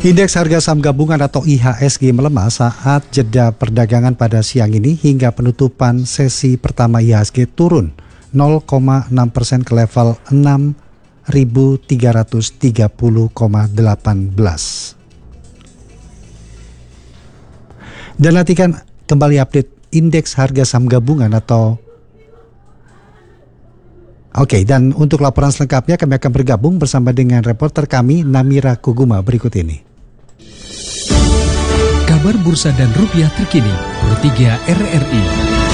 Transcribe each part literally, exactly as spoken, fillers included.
Indeks harga saham gabungan atau I H S G melemah saat jeda perdagangan pada siang ini hingga penutupan sesi pertama I H S G turun nol koma enam persen ke level enam ribu tiga ratus tiga puluh koma delapan belas. Dan nantikan kembali update indeks harga saham gabungan atau Oke, okay, dan untuk laporan selengkapnya kami akan bergabung bersama dengan reporter kami Namira Kuguma berikut ini. Kabar bursa dan rupiah terkini, Pro tiga R R I.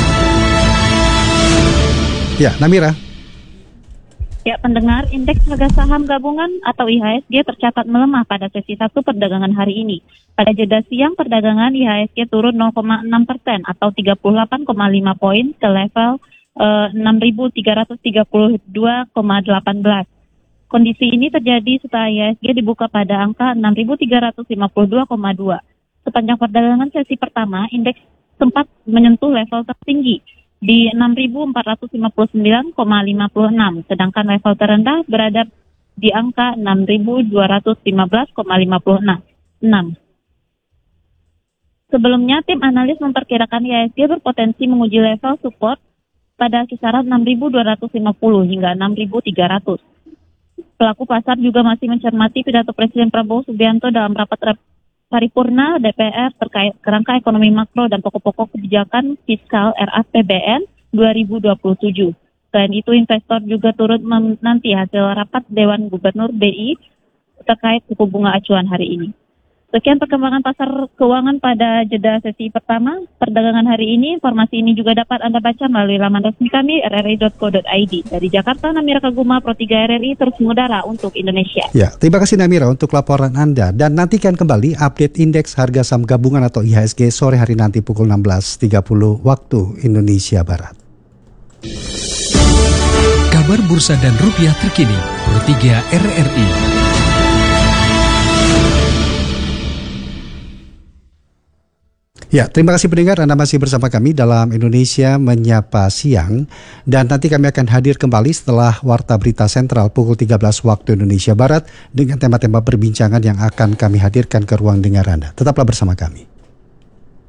Ya, Namira. Ya, pendengar, indeks harga saham gabungan atau I H S G tercatat melemah pada sesi satu perdagangan hari ini. Pada jeda siang perdagangan, I H S G turun nol koma enam persen atau tiga puluh delapan koma lima poin ke level uh, enam ribu tiga ratus tiga puluh dua koma delapan belas. Kondisi ini terjadi setelah I H S G dibuka pada angka enam ribu tiga ratus lima puluh dua koma dua. Sepanjang perdagangan sesi pertama, indeks sempat menyentuh level tertinggi di enam ribu empat ratus lima puluh sembilan koma lima enam, sedangkan level terendah berada di angka enam ribu dua ratus lima belas koma lima enam. Sebelumnya, tim analis memperkirakan I H S G berpotensi menguji level support pada kisaran enam ribu dua ratus lima puluh hingga enam ribu tiga ratus. Pelaku pasar juga masih mencermati pidato Presiden Prabowo Subianto dalam rapat paripurna D P R terkait kerangka ekonomi makro dan pokok-pokok kebijakan fiskal R A P B N dua ribu dua puluh tujuh. Selain itu, investor juga turut menanti hasil rapat Dewan Gubernur B I terkait suku bunga acuan hari ini. Sekian perkembangan pasar keuangan pada jeda sesi pertama perdagangan hari ini. Informasi ini juga dapat Anda baca melalui laman resmi kami r r i dot co dot i d. Dari Jakarta, Namira Kaguma, Pro tiga R R I, terus mengudara untuk Indonesia. Ya, terima kasih Namira untuk laporan Anda. Dan nantikan kembali update indeks harga saham gabungan atau I H S G sore hari nanti pukul enam belas tiga puluh waktu Indonesia Barat. Kabar bursa dan rupiah terkini, Pro tiga R R I. Ya, terima kasih pendengar, Anda masih bersama kami dalam Indonesia Menyapa Siang. Dan nanti kami akan hadir kembali setelah Warta Berita Sentral pukul tiga belas waktu Indonesia Barat dengan tema-tema perbincangan yang akan kami hadirkan ke ruang dengar Anda. Tetaplah bersama kami.